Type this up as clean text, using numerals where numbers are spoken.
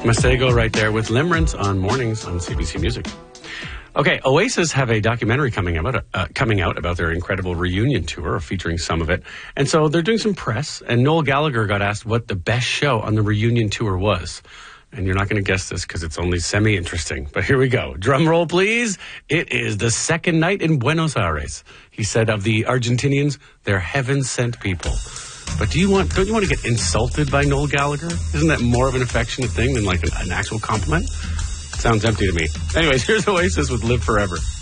Masego right there with Limerence on Mornings on CBC Music. Okay, Oasis have a documentary coming out about their incredible reunion tour, featuring some of it. And so they're doing some press, and Noel Gallagher got asked what the best show on the reunion tour was. And you're not going to guess this because it's only semi-interesting. But here we go. Drum roll, please. It is the second night in Buenos Aires. He said of the Argentinians, they're heaven-sent people. But don't you want to get insulted by Noel Gallagher? Isn't that more of an affectionate thing than like an actual compliment? Sounds empty to me. Anyways, here's Oasis with Live Forever.